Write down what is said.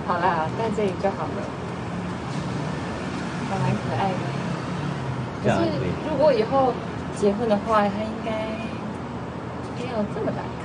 好啦，在这里就好了，还蛮可爱的。可是如果以后结婚的话，他应该要这么大。